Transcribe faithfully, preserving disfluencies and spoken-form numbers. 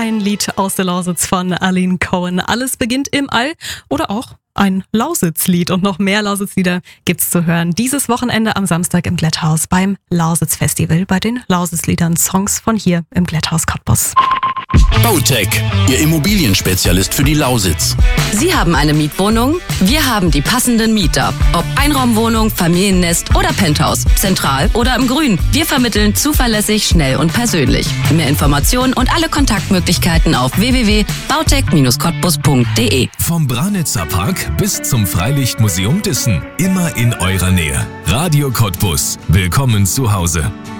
ein Lied aus der Lausitz von Aline Cohen. Alles beginnt im All oder auch ein Lausitzlied und noch mehr Lausitzlieder gibt's zu hören. Dieses Wochenende am Samstag im Glätthaus beim Lausitz Festival bei den Lausitzliedern, Songs von hier im Glätthaus Cottbus. Bautec, Ihr Immobilienspezialist für die Lausitz. Sie haben eine Mietwohnung? Wir haben die passenden Mieter. Ob Einraumwohnung, Familiennest oder Penthouse, zentral oder im Grün. Wir vermitteln zuverlässig, schnell und persönlich. Mehr Informationen und alle Kontaktmöglichkeiten auf w w w punkt bautec Bindestrich cottbus punkt d e. Vom Branitzer Park bis zum Freilichtmuseum Dissen. Immer in eurer Nähe. Radio Cottbus. Willkommen zu Hause.